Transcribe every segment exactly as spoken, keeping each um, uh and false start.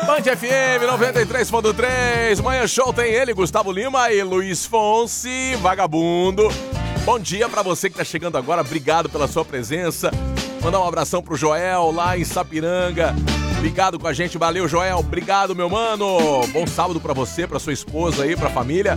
Band F M noventa e três ponto três, Manhã Show tem ele, Gustavo Lima e Luiz Fonsi, vagabundo. Bom dia pra você que tá chegando agora, obrigado pela sua presença. Mandar um abração pro Joel lá em Sapiranga, ligado com a gente, valeu Joel, obrigado meu mano. Bom sábado pra você, pra sua esposa aí, pra família.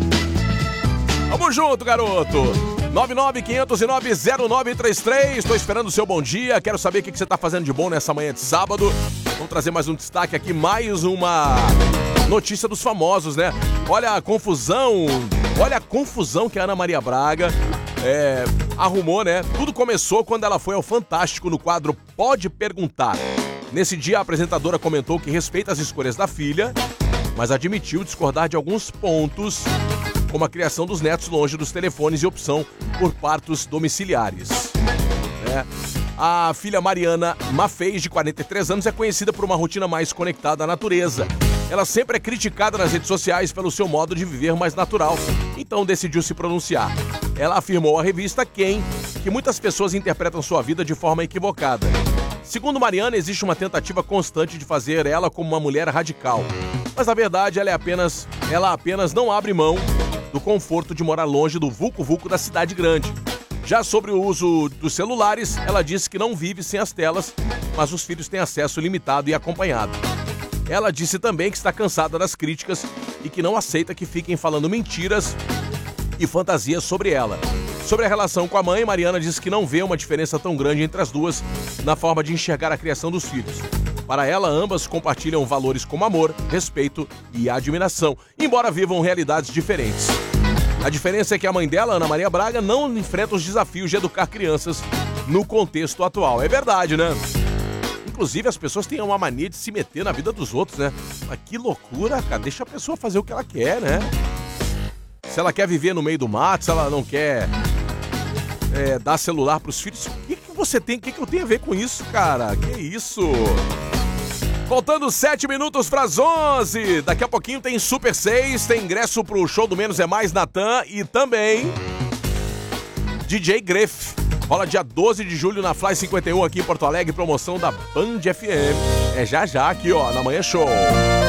Vamos junto, garoto. nove nove quinhentos e nove zero nove três três, tô esperando o seu bom dia, quero saber o que você tá fazendo de bom nessa manhã de sábado. Vamos trazer mais um destaque aqui, mais uma notícia dos famosos, né? Olha a confusão, olha a confusão que a Ana Maria Braga é, arrumou, né? Tudo começou quando ela foi ao Fantástico no quadro Pode Perguntar. Nesse dia, a apresentadora comentou que respeita as escolhas da filha, mas admitiu discordar de alguns pontos, como a criação dos netos longe dos telefones e opção por partos domiciliares. É. A filha Mariana Maffei, de quarenta e três anos, é conhecida por uma rotina mais conectada à natureza. Ela sempre é criticada nas redes sociais pelo seu modo de viver mais natural, então decidiu se pronunciar. Ela afirmou à revista Quem que muitas pessoas interpretam sua vida de forma equivocada. Segundo Mariana, existe uma tentativa constante de fazer ela como uma mulher radical. Mas na verdade, ela é apenas, ela apenas não abre mão do conforto de morar longe do vulco-vulco da cidade grande. Já sobre o uso dos celulares, ela disse que não vive sem as telas, mas os filhos têm acesso limitado e acompanhado. Ela disse também que está cansada das críticas e que não aceita que fiquem falando mentiras e fantasias sobre ela. Sobre a relação com a mãe, Mariana disse que não vê uma diferença tão grande entre as duas na forma de enxergar a criação dos filhos. Para ela, ambas compartilham valores como amor, respeito e admiração, embora vivam realidades diferentes. A diferença é que a mãe dela, Ana Maria Braga, não enfrenta os desafios de educar crianças no contexto atual. É verdade, né? Inclusive, as pessoas têm uma mania de se meter na vida dos outros, né? Mas que loucura, cara. Deixa a pessoa fazer o que ela quer, né? Se ela quer viver no meio do mato, se ela não quer é, dar celular pros filhos, o que, que você tem? O que, que eu tenho a ver com isso, cara? Que isso? Faltando sete minutos para as onze. Daqui a pouquinho tem Super seis, tem ingresso pro show do Menos é Mais, Natan, e também D J Greff. Rola dia doze de julho na Fly cinquenta e um aqui em Porto Alegre, promoção da Band F M. É já já aqui, ó, na Manhã Show.